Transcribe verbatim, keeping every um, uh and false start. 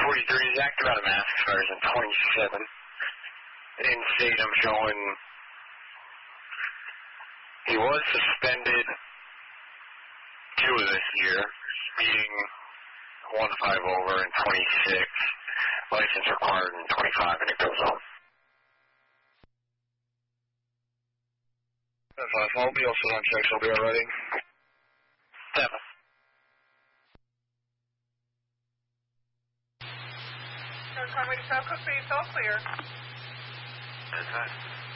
forty-three is active out of mask expires in twenty-seven. In state, I'm showing he was suspended two of this year, speeding one five over in twenty-six, license required in twenty-five, and it goes on. That's five, I'll be also on checks, I'll be already. Seven. Conway to South Coast, all clear. That's fine.